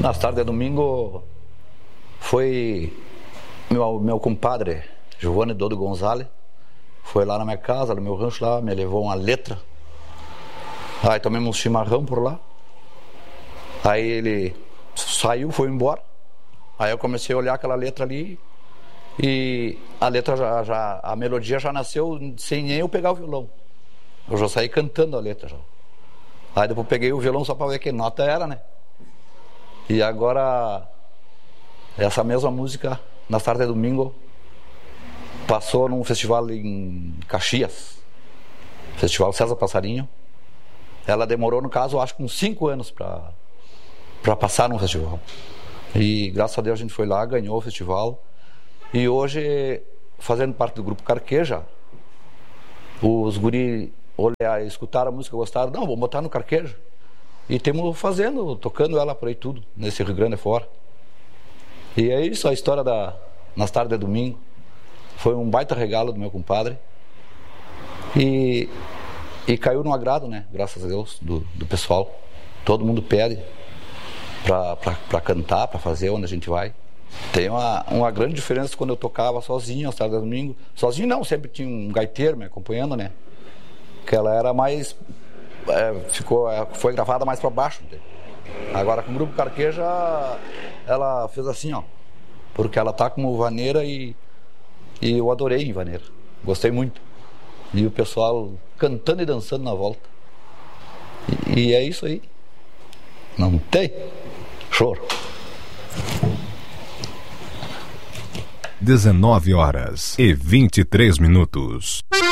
Nas tardes de domingo foi meu compadre Giovanni Dodo Gonzalez, foi lá na minha casa, no meu rancho lá, me levou uma letra. Aí tomamos um chimarrão por lá. Aí ele saiu, foi embora. Aí eu comecei a olhar aquela letra ali e a letra a melodia já nasceu sem nem eu pegar o violão. Eu já saí cantando a letra já. Aí depois peguei o violão só para ver que nota era, né? E agora essa mesma música, na tarde de domingo, passou num festival em Caxias, Festival César Passarinho. Ela demorou, no caso, acho que uns 5 anos para passar num festival. E graças a Deus a gente foi lá, ganhou o festival. E hoje, fazendo parte do grupo Carqueja, os guri escutaram a música, gostaram. Não, vamos botar no Carqueja. E temos tocando ela por aí tudo, nesse Rio Grande fora. E é isso, a história nas tardes de domingo. Foi um baita regalo do meu compadre. E caiu no agrado, né? Graças a Deus, do pessoal. Todo mundo pede para cantar, para fazer onde a gente vai. Tem uma grande diferença quando eu tocava sozinho às tardes de domingo. Sozinho não, sempre tinha um gaiteiro me acompanhando, né? Que ela era mais... foi gravada mais para baixo. Agora com o grupo Carqueja, ela fez assim, ó. Porque ela tá como vaneira e eu adorei em vaneira. Gostei muito. E o pessoal cantando e dançando na volta. E é isso aí. Não tem choro. 19h23.